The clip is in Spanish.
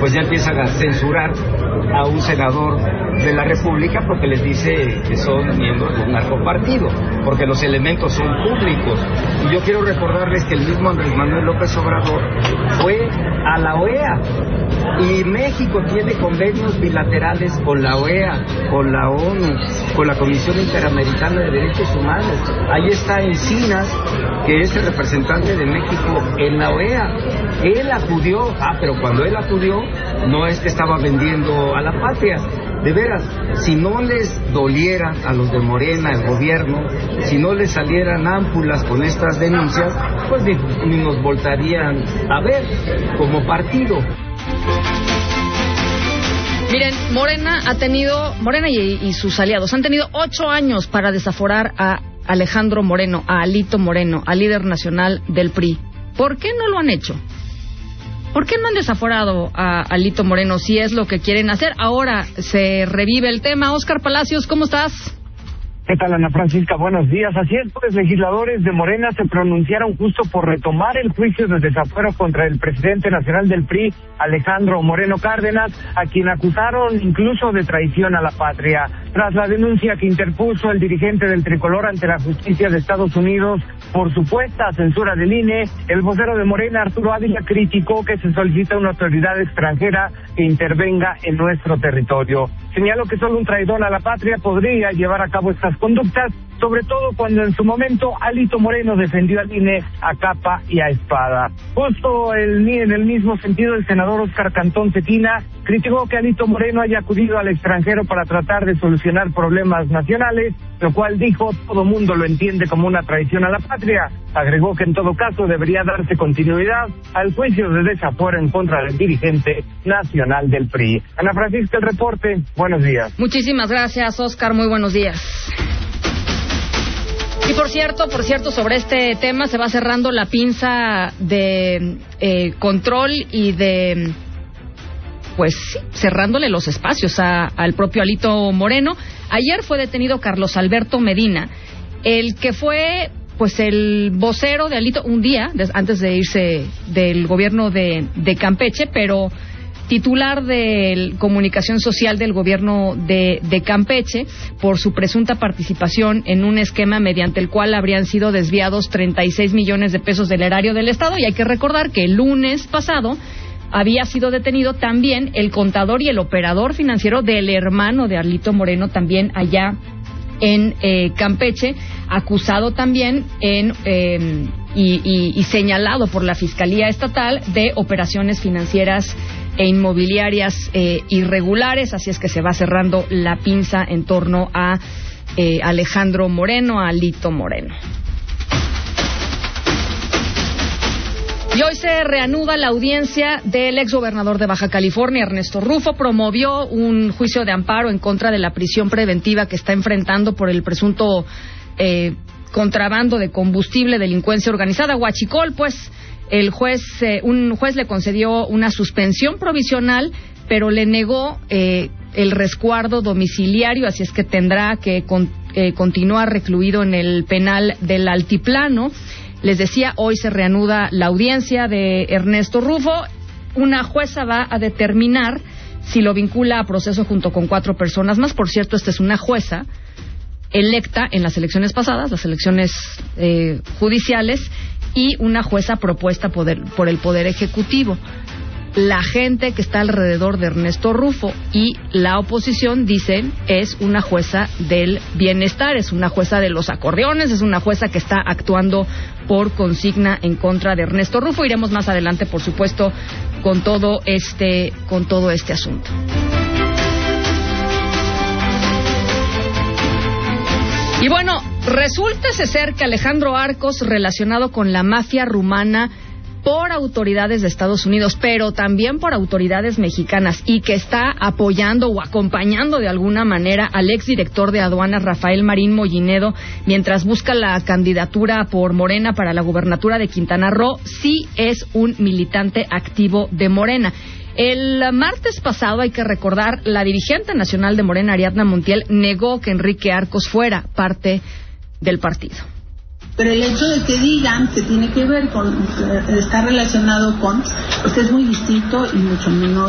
pues ya empiezan a censurar a un senador de la República porque les dice que son miembros de un narcopartido, porque los elementos son públicos. Y yo quiero recordarles que el mismo Andrés Manuel López Obrador fue a la OEA, y México tiene convenios bilaterales con la OEA, con la ONU, con la Comisión Interamericana de Derechos Humanos. Ahí está Encinas, que es el representante de México en la OEA. Él acudió, pero cuando él acudió, no es que estaba vendiendo a la patria. De veras, si no les doliera a los de Morena, el gobierno, si no les salieran ámpulas con estas denuncias, pues ni nos voltarían a ver como partido. Miren, Morena y sus aliados han tenido 8 años para desaforar a Alejandro Moreno, a Alito Moreno, al líder nacional del PRI. ¿Por qué no lo han hecho? ¿Por qué no han desaforado a Alito Moreno si es lo que quieren hacer? Ahora se revive el tema. Óscar Palacios, ¿cómo estás? ¿Qué tal, Ana Francisca? Buenos días. Así es, pues legisladores de Morena se pronunciaron justo por retomar el juicio de desafuero contra el presidente nacional del PRI, Alejandro Moreno Cárdenas, a quien acusaron incluso de traición a la patria. Tras la denuncia que interpuso el dirigente del tricolor ante la justicia de Estados Unidos por supuesta censura del INE, el vocero de Morena, Arturo Ávila, criticó que se solicita una autoridad extranjera que intervenga en nuestro territorio. Señaló que solo un traidor a la patria podría llevar a cabo estas conductas, sobre todo cuando en su momento Alito Moreno defendió al INE a capa y a espada. Justo en el mismo sentido, el senador Óscar Cantón Cetina criticó que Alito Moreno haya acudido al extranjero para tratar de solucionar problemas nacionales, lo cual dijo todo mundo lo entiende como una traición a la patria. Agregó que en todo caso debería darse continuidad al juicio de desafuero en contra del dirigente nacional del PRI. Ana Francisca, el reporte. Buenos días. Muchísimas gracias, Óscar. Muy buenos días. Y por cierto, sobre este tema se va cerrando la pinza de control y de, pues sí, cerrándole los espacios al propio Alito Moreno. Ayer fue detenido Carlos Alberto Medina, el que fue pues el vocero de Alito un día antes de irse del gobierno de Campeche, pero titular de comunicación social del gobierno de Campeche por su presunta participación en un esquema mediante el cual habrían sido desviados 36 millones de pesos del erario del Estado. Y hay que recordar que el lunes pasado había sido detenido también el contador y el operador financiero del hermano de Alito Moreno, también allá en Campeche, acusado también y señalado por la Fiscalía Estatal de operaciones financieras e inmobiliarias irregulares. Así es que se va cerrando la pinza en torno a Alejandro Moreno, a Alito Moreno. Y hoy se reanuda la audiencia del exgobernador de Baja California, Ernesto Rufo. Promovió un juicio de amparo en contra de la prisión preventiva que está enfrentando por el presunto contrabando de combustible, delincuencia organizada, huachicol. Pues un juez le concedió una suspensión provisional, pero le negó el resguardo domiciliario, así es que tendrá que continuar recluido en el penal del Altiplano. Les decía, hoy se reanuda la audiencia de Ernesto Rufo. Una jueza va a determinar si lo vincula a proceso junto con 4 personas más. Por cierto, esta es una jueza electa en las elecciones pasadas, las elecciones judiciales, y una jueza propuesta por el Poder Ejecutivo. La gente que está alrededor de Ernesto Rufo y la oposición dicen es una jueza del bienestar, es una jueza de los acordeones, es una jueza que está actuando por consigna en contra de Ernesto Rufo. Iremos más adelante, por supuesto, con todo este asunto. Y bueno, resulta ser que Alejandro Arcos, relacionado con la mafia rumana por autoridades de Estados Unidos, pero también por autoridades mexicanas, y que está apoyando o acompañando de alguna manera al exdirector de aduanas, Rafael Marín Mollinedo, mientras busca la candidatura por Morena para la gubernatura de Quintana Roo, sí es un militante activo de Morena. El martes pasado, hay que recordar, la dirigente nacional de Morena, Ariadna Montiel, negó que Enrique Arcos fuera parte del partido. Pero el hecho de que digan que tiene que ver con, está relacionado con, pues es muy distinto y mucho menos